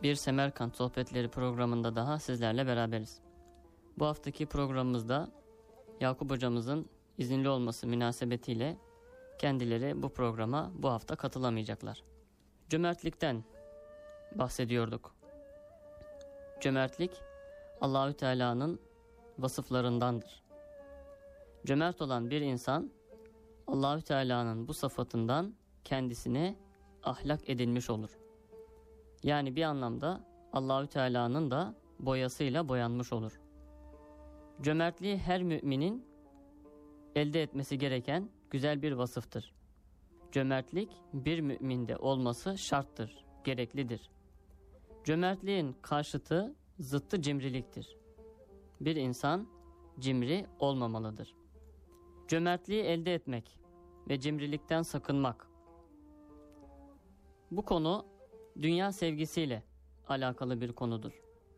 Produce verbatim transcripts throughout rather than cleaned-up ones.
Bir Semerkant Sohbetleri programında daha sizlerle beraberiz. Bu haftaki programımızda Yakup hocamızın izinli olması münasebetiyle kendileri bu programa bu hafta katılamayacaklar. Cömertlikten bahsediyorduk. Cömertlik Allahü Teala'nın vasıflarındandır. Cömert olan bir insan Allahü Teala'nın bu sıfatından kendisine ahlak edinmiş olur. Yani bir anlamda Allahü Teala'nın da boyasıyla boyanmış olur. Cömertliği her müminin elde etmesi gereken güzel bir vasıftır. Cömertlik bir müminde olması şarttır, gereklidir. Cömertliğin karşıtı, zıttı cimriliktir. Bir insan cimri olmamalıdır. Cömertliği elde etmek ve cimrilikten sakınmak. Bu konu dünya sevgisiyle alakalı bir konudur.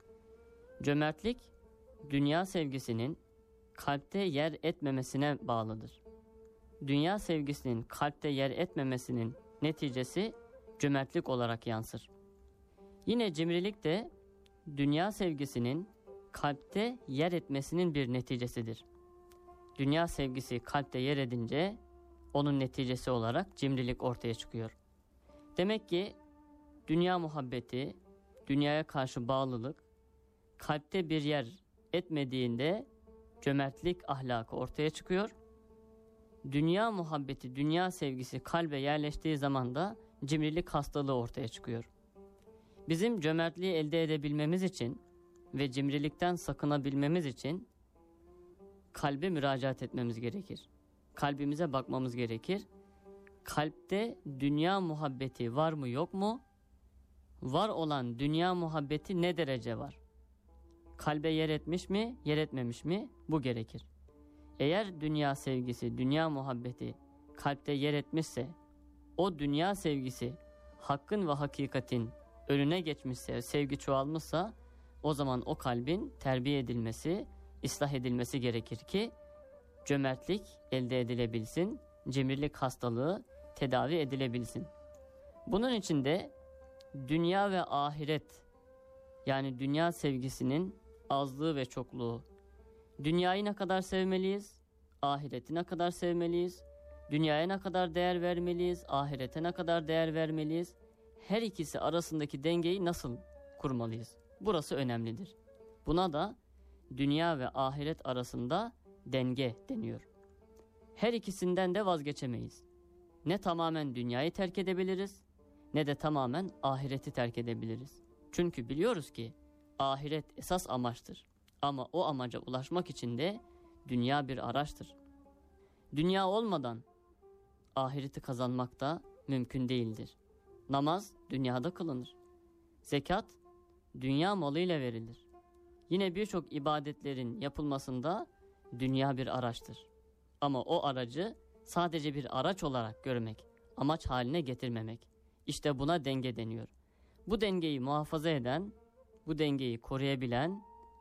Cömertlik, dünya sevgisinin kalpte yer etmemesine bağlıdır. Dünya sevgisinin kalpte yer etmemesinin neticesi cömertlik olarak yansır. Yine cimrilik de dünya sevgisinin kalpte yer etmesinin bir neticesidir. Dünya sevgisi kalpte yer edince onun neticesi olarak cimrilik ortaya çıkıyor. Demek ki dünya muhabbeti, dünyaya karşı bağlılık kalpte bir yer etmediğinde cömertlik ahlakı ortaya çıkıyor. Dünya muhabbeti, dünya sevgisi kalbe yerleştiği zaman da cimrilik hastalığı ortaya çıkıyor. Bizim cömertliği elde edebilmemiz için ve cimrilikten sakınabilmemiz için kalbe müracaat etmemiz gerekir. Kalbimize bakmamız gerekir. Kalpte dünya muhabbeti var mı yok mu? Var olan dünya muhabbeti ne derece var? Kalbe yer etmiş mi, yer etmemiş mi? Bu gerekir. Eğer dünya sevgisi, dünya muhabbeti kalpte yer etmişse, o dünya sevgisi hakkın ve hakikatin önüne geçmişse, sevgi çoğalmışsa, o zaman o kalbin terbiye edilmesi, ıslah edilmesi gerekir ki cömertlik elde edilebilsin, cimrilik hastalığı tedavi edilebilsin. Bunun için de dünya ve ahiret, yani dünya sevgisinin azlığı ve çokluğu. Dünyayı ne kadar sevmeliyiz? Ahireti ne kadar sevmeliyiz? Dünyaya ne kadar değer vermeliyiz? Ahirete ne kadar değer vermeliyiz? Her ikisi arasındaki dengeyi nasıl kurmalıyız? Burası önemlidir. Buna da dünya ve ahiret arasında denge deniyor. Her ikisinden de vazgeçemeyiz. Ne tamamen dünyayı terk edebiliriz, ne de tamamen ahireti terk edebiliriz. Çünkü biliyoruz ki ahiret esas amaçtır. Ama o amaca ulaşmak için de dünya bir araçtır. Dünya olmadan ahireti kazanmak da mümkün değildir. Namaz dünyada kılınır. Zekat dünya malıyla verilir. Yine birçok ibadetlerin yapılmasında dünya bir araçtır. Ama o aracı sadece bir araç olarak görmek, amaç haline getirmemek. İşte buna denge deniyor. Bu dengeyi muhafaza eden, bu dengeyi koruyabilen,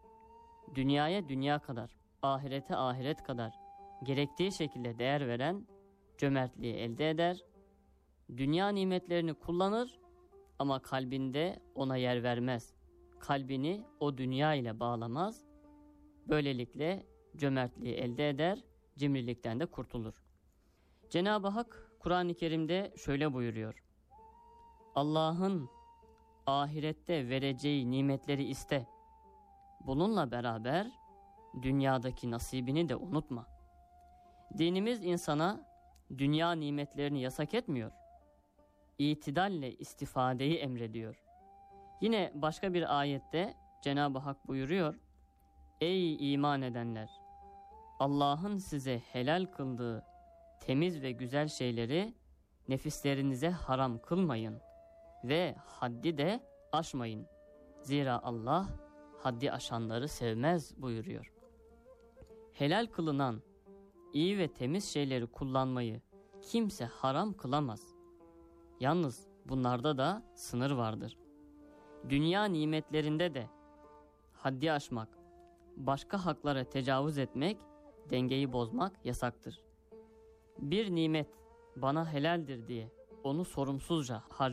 dünyaya dünya kadar, ahirete ahiret kadar gerektiği şekilde değer veren cömertliği elde eder. Dünya nimetlerini kullanır ama kalbinde ona yer vermez. Kalbini o dünya ile bağlamaz. Böylelikle cömertliği elde eder, cimrilikten de kurtulur. Cenab-ı Hak Kur'an-ı Kerim'de şöyle buyuruyor. Allah'ın ahirette vereceği nimetleri iste. Bununla beraber dünyadaki nasibini de unutma. Dinimiz insana dünya nimetlerini yasak etmiyor. İtidalle istifadeyi emrediyor. Yine başka bir ayette Cenab-ı Hak buyuruyor. Ey iman edenler! Allah'ın size helal kıldığı temiz ve güzel şeyleri nefislerinize haram kılmayın ve haddi de aşmayın. Zira Allah haddi aşanları sevmez buyuruyor. Helal kılınan iyi ve temiz şeyleri kullanmayı kimse haram kılamaz. Yalnız bunlarda da sınır vardır. Dünya nimetlerinde de haddi aşmak, başka haklara tecavüz etmek, dengeyi bozmak yasaktır. Bir nimet bana helaldir diye onu sorumsuzca harcamak